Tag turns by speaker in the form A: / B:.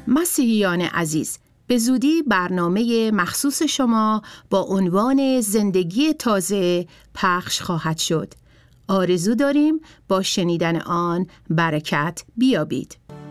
A: مسیحیان عزیز، به زودی برنامه مخصوص شما با عنوان زندگی تازه پخش خواهد شد. آرزو داریم با شنیدن آن برکت بیابید.